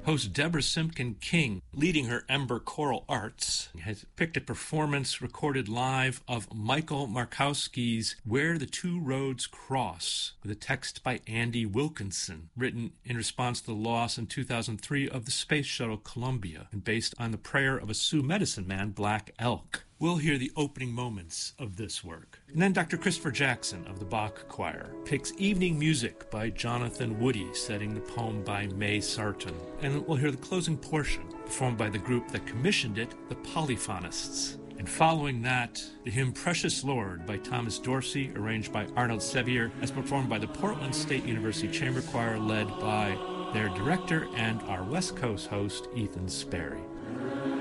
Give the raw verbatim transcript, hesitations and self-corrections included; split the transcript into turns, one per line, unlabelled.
Host Deborah Simpkin King, leading her Ember Choral Arts, has picked a performance recorded live of Michael Markowski's Where the Two Roads Cross, with a text by Andy Wilkinson, written in response to the loss in two thousand three of the Space Shuttle Columbia, and based on the prayer of a Sioux medicine man, Black Elk. We'll hear the opening moments of this work. And then Doctor Christopher Jackson of the Bach Choir picks Evening Music by Jonathan Woody, setting the poem by May Sarton. And we'll hear the closing portion, performed by the group that commissioned it, the Polyphonists. And following that, the hymn Precious Lord by Thomas Dorsey, arranged by Arnold Sevier, as performed by the Portland State University Chamber Choir, led by their director and our West Coast host, Ethan Sperry.